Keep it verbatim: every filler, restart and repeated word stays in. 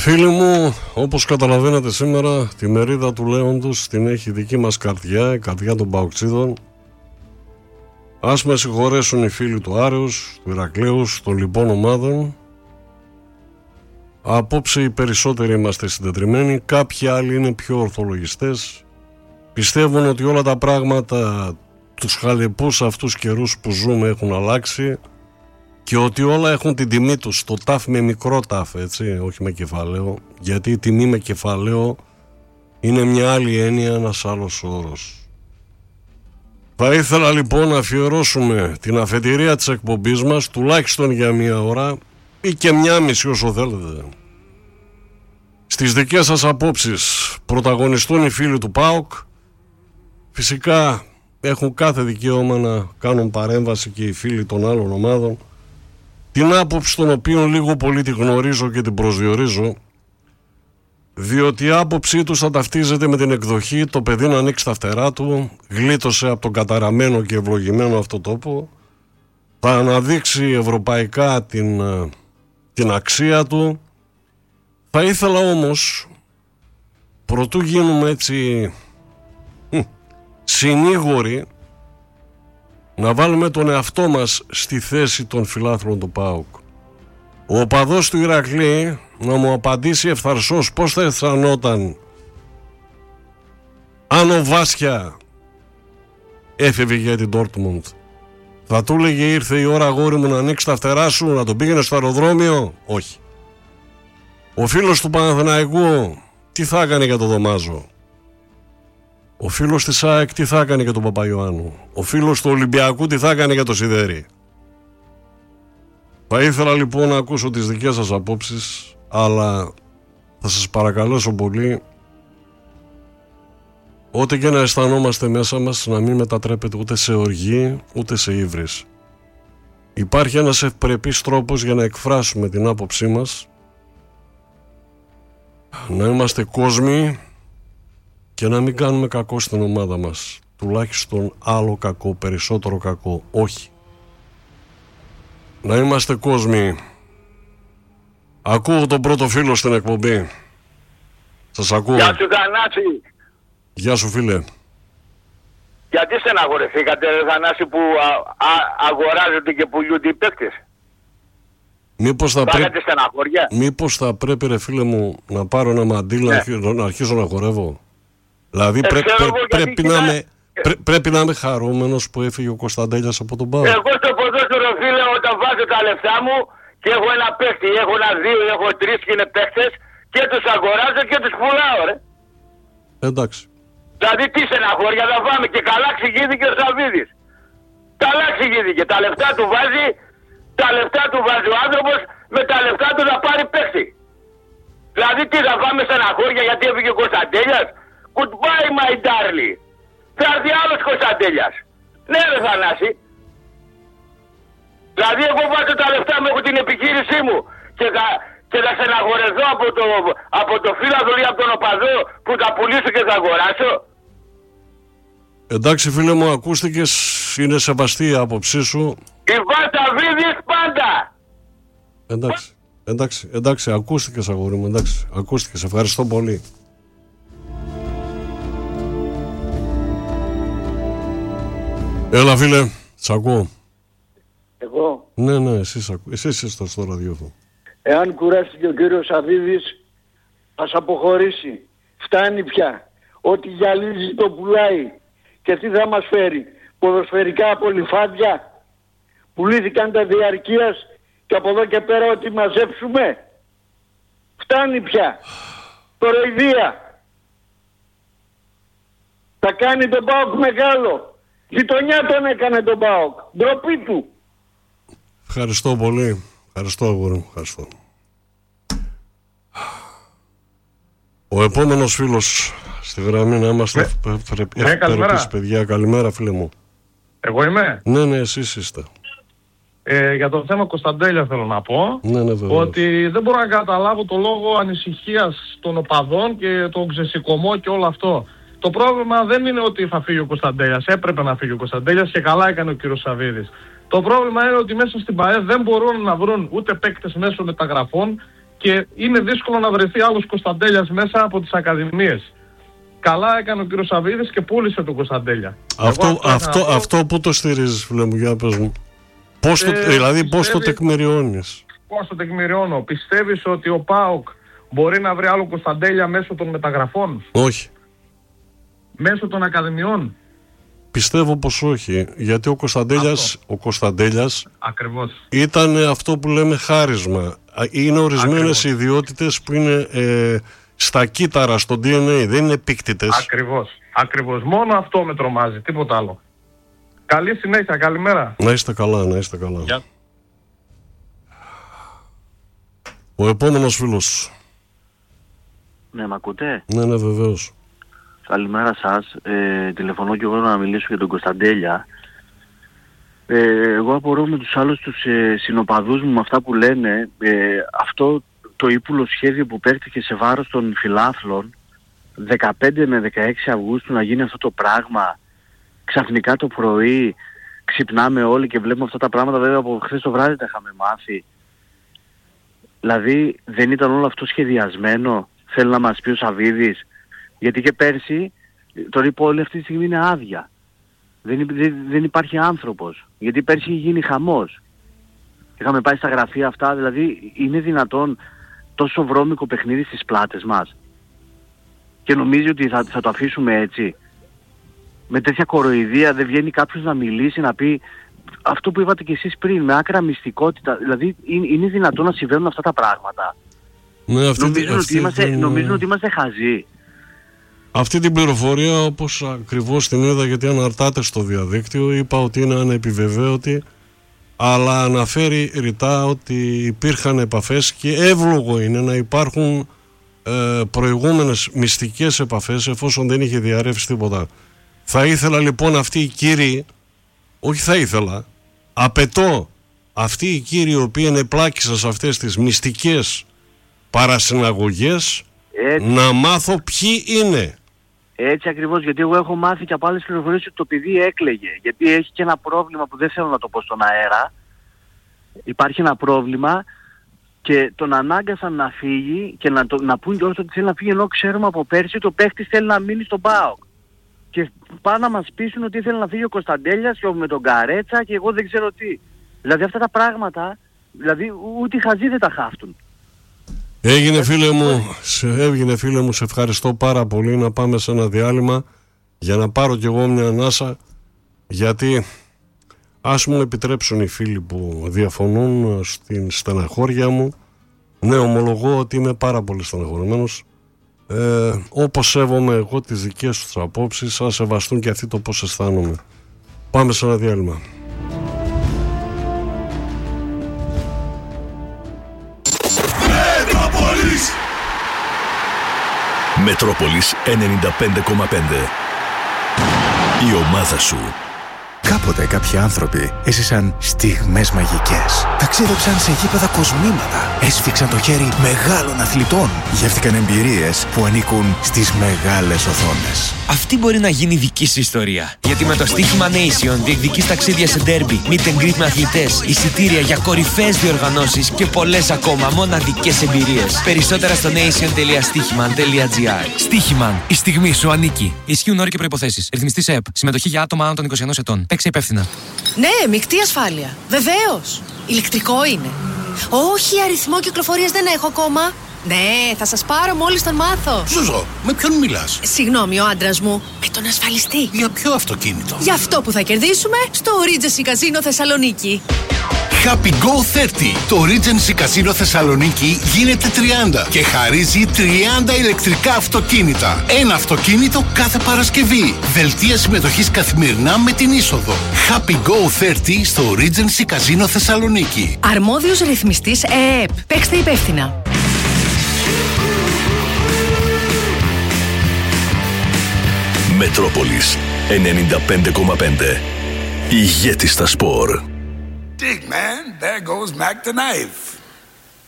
Φίλοι μου, όπως καταλαβαίνετε σήμερα, τη μερίδα του Λέοντος την έχει η δική μας καρδιά, η καρδιά των Παοξίδων. Ας με συγχωρέσουν οι φίλοι του Άρεους, του Ηρακλέους, των λοιπών ομάδων. Απόψε οι περισσότεροι είμαστε συντετριμμένοι, κάποιοι άλλοι είναι πιο ορθολογιστές. Πιστεύουν ότι όλα τα πράγματα, τους χαλεπούς αυτούς καιρούς που ζούμε, έχουν αλλάξει και ότι όλα έχουν την τιμή τους, το τάφ με μικρό τάφ, έτσι, όχι με κεφαλαίο, γιατί η τιμή με κεφαλαίο είναι μια άλλη έννοια, ένας άλλος όρος. Θα ήθελα λοιπόν να αφιερώσουμε την αφετηρία της εκπομπής μας τουλάχιστον για μία ώρα ή και μία μισή όσο θέλετε. Στις δικές σας απόψεις πρωταγωνιστούν οι φίλοι του ΠΑΟΚ. Φυσικά έχουν κάθε δικαίωμα να κάνουν παρέμβαση και οι φίλοι των άλλων ομάδων. Την άποψη των οποίων λίγο πολύ τη γνωρίζω και την προσδιορίζω, διότι η άποψή τους θα ταυτίζεται με την εκδοχή «Το παιδί να ανοίξει τα φτερά του», γλίτωσε από τον καταραμένο και ευλογημένο αυτό τόπο, θα αναδείξει ευρωπαϊκά την, την αξία του. Θα ήθελα όμως, προτού γίνουμε έτσι συνήγοροι, να βάλουμε τον εαυτό μας στη θέση των φιλάθλων του ΠΑΟΚ. Ο οπαδός του Ηρακλή να μου απαντήσει ευθαρσώς πώς θα αισθανόταν αν ο Βάσια έφευγε για την Ντόρτμουντ. Θα του έλεγε ήρθε η ώρα αγόρι μου να ανοίξει τα φτερά σου, να τον πήγαινε στο αεροδρόμιο? Όχι. Ο φίλος του Παναθηναϊκού τι θα έκανε για τον Δωμάζο? Ο φίλος της ΑΕΚ τι θα έκανε για τον Παπαϊωάννου? Ο φίλος του Ολυμπιακού τι θα έκανε για τον Σιδέρη? Θα ήθελα λοιπόν να ακούσω τις δικές σας απόψεις, αλλά θα σας παρακαλέσω πολύ, ό,τι και να αισθανόμαστε μέσα μας, να μην μετατρέπεται ούτε σε οργή ούτε σε ύβρις. Υπάρχει ένας ευπρεπής τρόπος για να εκφράσουμε την άποψή μας, να είμαστε κόσμοι και να μην κάνουμε κακό στην ομάδα μας. Τουλάχιστον άλλο κακό, περισσότερο κακό, όχι. Να είμαστε κόσμοι. Ακούω τον πρώτο φίλο στην εκπομπή. Σας ακούω. Γεια σου Θανάση. Γεια σου φίλε. Γιατί στεναχωρεθήκατε ρε Θανάση που α, α, αγοράζονται και πουλούνται οι παίκτες? Μήπως θα, πρέ... στεναχωριά. Μήπως θα πρέπει ρε φίλε μου να πάρω ένα μαντήλ, ναι, να, να αρχίσω να χορεύω? Δηλαδή ε, πρέ... πρέ... πρέπει, να κοιτά... με... πρέ... πρέπει να είμαι χαρούμενος που έφυγε ο Κωνσταντέλιας από τον ΠΑΟΚ. Εγώ στο ποδόσφαιρο φίλε, όταν βάζω τα λεφτά μου και έχω ένα παίκτη, έχω ένα δύο, έχω τρεις και είναι παίκτες, και τους αγοράζω και τους πουλάω ρε. Εντάξει. Δηλαδή τι στεναχώρια θα πάμε, και καλά εξηγήθηκε ο Σαββίδης. Καλά εξηγήθηκε. Τα λεφτά του βάζει, τα λεφτά του βάζει ο άνθρωπος, με τα λεφτά του θα πάρει παίκτη. Δηλαδή τι θα πάμε στεναχώρια γιατί έφυγε ο Κωνσταντέλιας? Goodbye my darling. Θα έρθει άλλος Κωνσταντέλιας. Ναι ρε Θανάση. Δηλαδή εγώ βάζω τα λεφτά μου, έχω την επιχείρησή μου και θα, και θα στεναχωρεθώ από το, από το φίλαθλο ή από τον οπαδό που θα πουλήσω και θα αγοράσω? Εντάξει φίλε μου, ακούστηκες, είναι σεβαστή η άποψή σου. Η Βαταβίδης πάντα. Εντάξει, εντάξει, εντάξει, ακούστηκες αγόρι μου, εντάξει, ακούστηκες, ευχαριστώ πολύ. Έλα φίλε, σ' ακούω. Εγώ. Ναι, ναι, εσείς, εσείς είστε στο ραδιόφωνο. Εάν κουράστηκε ο κύριος Σαββίδης, ας αποχωρήσει. Φτάνει πια. Ό,τι γυαλίζει το πουλάει. Και τι θα μας φέρει? Ποδοσφαιρικά απολυφάδια. Πουλήθηκαν τα διαρκείας και από εδώ και πέρα ό,τι μαζέψουμε. Φτάνει πια. Κοροϊδία. Θα κάνει τον ΠΑΟΚ μεγάλο. Γειτονιά τον έκανε τον ΠΑΟΚ. Ντροπή του. Ευχαριστώ πολύ. Ευχαριστώ αγόρι μου. Ευχαριστώ. Ο επόμενος φίλος στη γραμμή να είμαστε ευπρεπείς παιδιά. Καλημέρα φίλε μου. Εγώ είμαι. Ναι, ναι, εσείς είστε. Ε, για το θέμα Κωνσταντέλια θέλω να πω, ναι, ναι, ότι δεν μπορώ να καταλάβω το λόγο ανησυχίας των οπαδών και τον ξεσηκωμό και όλο αυτό. Το πρόβλημα δεν είναι ότι θα φύγει ο Κωνσταντέλιας, έπρεπε να φύγει ο Κωνσταντέλιας και καλά έκανε ο κύριος Σαββίδης. Το πρόβλημα είναι ότι μέσα στην ΠΑΕ δεν μπορούν να βρουν ούτε παίκτες μέσω μεταγραφών και είναι δύσκολο να βρεθεί άλλος Κωνσταντέλιας μέσα από τις ακαδημίες. Καλά έκανε ο κύριος Σαββίδης και πούλησε τον Κωνσταντέλια. Αυτό, αυτό, αυτό, αυτό που το στηρίζεις, φίλε μου, για πες μου. Πώς το, ε, δηλαδή πώς το τεκμηριώνεις? Πώς το τεκμηριώνω? Πιστεύεις ότι ο ΠΑΟΚ μπορεί να βρει άλλο Κωνσταντέλια μέσω των μεταγραφών? Όχι. Μέσω των ακαδημιών? Πιστεύω πως όχι, γιατί ο Κωνσταντέλιας, ο Κωνσταντέλιας Ακριβώς. ήταν αυτό που λέμε χάρισμα. Είναι ορισμένες ιδιότητες που είναι ε, στα κύτταρα, στο ντι εν έι, δεν είναι επίκτητες. Ακριβώς, ακριβώς. Μόνο αυτό με τρομάζει, τίποτα άλλο. Καλή συνέχεια, καλημέρα. Να είστε καλά, να είστε καλά. Γεια. Ο επόμενος φίλος. Ναι, μ' ακούτε? Ναι, ναι, βεβαίως. Καλημέρα σας. Ε, τηλεφωνώ και εγώ να μιλήσω για τον Κωνσταντέλια. Ε, εγώ απορώ με τους άλλους τους ε, συνοπαδούς μου με αυτά που λένε. Ε, αυτό το ύπουλο σχέδιο που παίχτηκε σε βάρος των φιλάθλων δεκαπέντε με δεκαέξι Αυγούστου να γίνει αυτό το πράγμα. Ξαφνικά το πρωί ξυπνάμε όλοι και βλέπουμε αυτά τα πράγματα. Βέβαια από χθες το βράδυ τα είχαμε μάθει. Δηλαδή δεν ήταν όλο αυτό σχεδιασμένο? Θέλει να μας πει ο Σαββίδης? Γιατί και πέρσι, τώρα η πόλη αυτή τη στιγμή είναι άδεια. Δεν, δεν, δεν υπάρχει άνθρωπος. Γιατί πέρσι είχε γίνει χαμός. Είχαμε πάει στα γραφεία αυτά, δηλαδή είναι δυνατόν τόσο βρώμικο παιχνίδι στις πλάτες μας? Και νομίζει ότι θα, θα το αφήσουμε έτσι? Με τέτοια κοροϊδία δεν βγαίνει κάποιος να μιλήσει, να πει αυτό που είπατε κι εσείς πριν, με άκρα μυστικότητα. Δηλαδή είναι, είναι δυνατόν να συμβαίνουν αυτά τα πράγματα? Ναι, αυτή, νομίζουν, αυτή, ότι είμαστε, την... νομίζουν ότι είμαστε χαζοί. Αυτή την πληροφορία, όπως ακριβώς την είδα, γιατί αναρτάται στο διαδίκτυο, είπα ότι είναι ανεπιβεβαίωτη, αλλά αναφέρει ρητά ότι υπήρχαν επαφές και εύλογο είναι να υπάρχουν ε, προηγούμενες μυστικές επαφές, εφόσον δεν είχε διαρρεύσει τίποτα. Θα ήθελα λοιπόν αυτοί οι κύριοι, όχι θα ήθελα, απαιτώ αυτοί οι κύριοι οι οποίοι ενεπλάκησαν σε αυτές τις μυστικές παρασυναγωγές, έτσι, να μάθω ποιοι είναι. Έτσι ακριβώς, γιατί εγώ έχω μάθει και από άλλες πληροφορίες ότι το παιδί έκλαιγε. Γιατί έχει και ένα πρόβλημα που δεν θέλω να το πω στον αέρα. Υπάρχει ένα πρόβλημα και τον ανάγκασαν να φύγει και να, το, να πούν και όλοι ότι θέλει να φύγει, ενώ ξέρουμε από πέρσι ότι ο παίχτης θέλει να μείνει στον ΠΑΟΚ. Και πάνε να μας πείσουν ότι ήθελε να φύγει ο Κωνσταντέλιας και με τον Καρέτσα και εγώ δεν ξέρω τι. Δηλαδή αυτά τα πράγματα, δηλαδή ούτε οι χαζοί δεν τα χάφτουν. Έγινε φίλε μου, σε, έγινε φίλε μου, σε ευχαριστώ πάρα πολύ. Να πάμε σε ένα διάλειμμα για να πάρω κι εγώ μια ανάσα, γιατί ας μου επιτρέψουν οι φίλοι που διαφωνούν στην στεναχώρια μου. Ναι, ομολογώ ότι είμαι πάρα πολύ στεναχωρημένος. Ε, όπως σέβομαι εγώ τις δικές τους απόψεις, ας σεβαστούν και αυτοί το πώς αισθάνομαι. Πάμε σε ένα διάλειμμα. Μετρόπολης Μετρόπολης ενενήντα πέντε κόμμα πέντε. Η ομάδα σου. Κάποτε κάποιοι άνθρωποι έζησαν στιγμές μαγικές. Ταξίδεψαν σε γήπεδα κοσμήματα. Έσφιξαν το χέρι μεγάλων αθλητών. Γεύτηκαν εμπειρίες που ανήκουν στις μεγάλες οθόνες. Αυτή μπορεί να γίνει δική σου ιστορία. Γιατί με το στοίχημα Nation διεκδικείς ταξίδια σε ντέρμπι, meet and greet με αθλητές, εισιτήρια για κορυφαίες διοργανώσεις και πολλές ακόμα μοναδικές εμπειρίες. Περισσότερα στο nation τελεία στοίχημαν τελεία gr. Στοίχημαν, η στιγμή σου ανήκει. Ισχύουν όροι και προϋποθέσεις. Ρυθμιστής ΕΕΠ. Συμμετοχή για άτομα άνω των είκοσι ενός ετών. Παίξε υπεύθυνα. Ναι, μεικτή ασφάλεια. Βεβαίως. Ηλεκτρικό είναι. Όχι, αριθμό κυκλοφορίας δεν έχω ακόμα. Ναι, θα σας πάρω μόλις τον μάθω. Ζουζό, με ποιον μιλάς? Συγγνώμη, ο άντρας μου. Με τον ασφαλιστή. Για ποιο αυτοκίνητο? Για αυτό που θα κερδίσουμε στο Regency Casino Θεσσαλονίκη. Happy Go τριάντα. Το Regency Casino Θεσσαλονίκη γίνεται τριάντα και χαρίζει τριάντα ηλεκτρικά αυτοκίνητα. Ένα αυτοκίνητο κάθε Παρασκευή. Δελτία συμμετοχής καθημερινά με την είσοδο. Happy Go τριάντα στο Regency Casino Θεσσαλονίκη. Αρμόδιος ρυθμιστής ΕΕΠ. Παίξτε υπεύθυνα. Μετρόπολης ενενήντα πέντε κόμμα πέντε. Ηγέτης στα σπορ. Dig, man, there goes Mac the knife.